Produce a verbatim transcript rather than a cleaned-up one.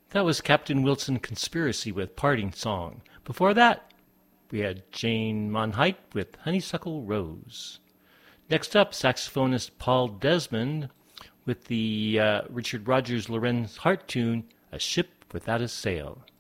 That was Captain Wilson Conspiracy with Parting Song. Before that, we had Jane Monheit with Honeysuckle Rose. Next up, saxophonist Paul Desmond with the uh, Richard Rodgers Lorenz Hart tune, A Ship Without a Sail.